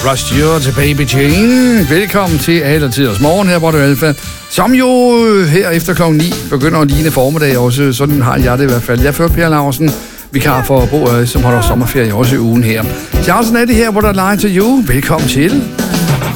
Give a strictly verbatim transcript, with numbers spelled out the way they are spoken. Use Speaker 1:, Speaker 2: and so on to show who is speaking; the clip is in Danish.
Speaker 1: Rush Your til Baby Jane. Velkommen til Alle Tiders Morgen her på Radio Alfa, som jo her efter klokken ni begynder at ligne formiddag også. Sådan har jeg det i hvert fald. Jeg fører Per Larsen, vikar for Bo, som holder sommerferie også i ugen her. Charlesen er det her, hvor der er Line to You. Velkommen til.